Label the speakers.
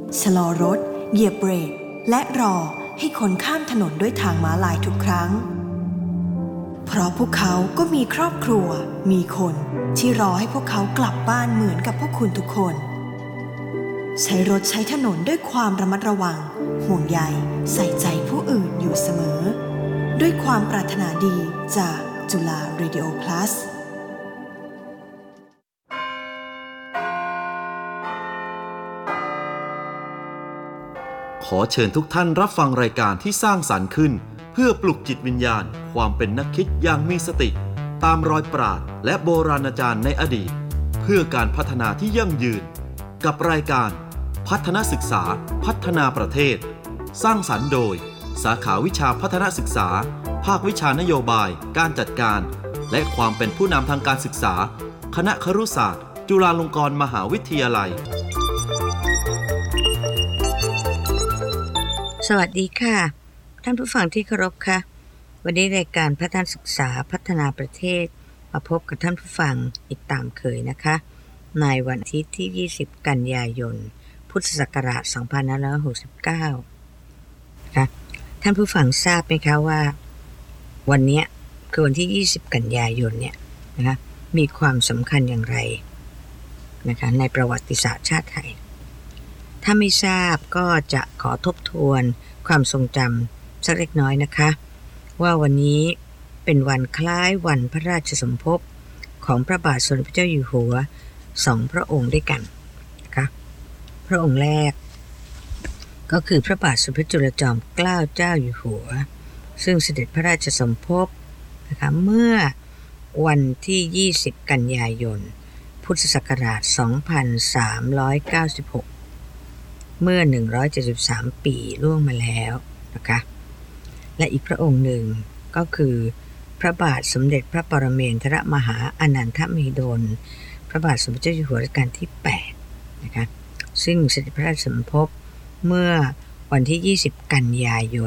Speaker 1: ชะลอรถเหยียบเบรกและรอให้คนข้ามถนนด้วยทางม้าลายทุกครั้งเพราะพวกเขาก็มีครอบครัวมีคนที่รอให้พวกเขากลับบ้านเหมือนกับพวกคุณทุกคนใช้รถใช้ถนนด้วยความระมัดระวังห่วงใยใส่ใจผู้อื่นอยู่เสมอด้วยความปรารถนาดีจากจุฬา Radio Plus
Speaker 2: ขอเชิญทุกท่านรับฟังรายการที่สร้างสรรค์ขึ้นเพื่อปลุกจิตวิญญาณความเป็นนักคิดอย่างมีสติตามรอยปราชญ์และโบราณอาจารย์ในอดีตเพื่อการพัฒนาที่ยั่งยืนกับรายการพัฒนศึกษาพัฒนาประเทศสร้างสรรค์โดยสาขาวิชาพัฒนศึกษาภาควิชานโยบายการจัดการและความเป็นผู้นำทางการศึกษาคณะครุศาสตร์จุฬาลงกรณ์มหาวิทยาลัย
Speaker 3: สวัสดีค่ะท่านผู้ฟังที่เคารพค่ะวันนี้รายการพัฒนศึกษาพัฒนาประเทศมาพบกับท่านผู้ฟังอีกตามเคยนะคะในวันอาทิตย์ที่20กันยายนพุทธศักราช2569นะคะท่านผู้ฟังทราบไหมคะว่าวันนี้คือวันที่20กันยายนเนี่ยนะคะมีความสำคัญอย่างไรนะคะในประวัติศาสตร์ชาติไทยถ้าไม่ทราบก็จะขอทบทวนความทรงจำสักเล็กน้อยนะคะว่าวันนี้เป็นวันคล้ายวันพระราชสมภพของพระบาทสมเด็จพระเจ้าอยู่หัว2พระองค์ด้วยกันนะคะพระองค์แรกก็คือพระบาทสมเด็จพระจุลจอมเกล้าเจ้าอยู่หัวซึ่งเสด็จพระราชสมภพนะคะเมื่อวันที่20กันยายนพุทธศักราช2396เมื่อ173ปีล่วงมาแล้วนะคะและอีกพระองค์หนึ่งก็คือพระบาทสมเด็จพระปรเมนทรมหาอนันทมหิดลพระบาทสมเด็จเจ้าอยู่หัวรัชกาลที่8นะคะซึ่งเสด็จพระราชสมภพเมื่อวันที่20กันยาย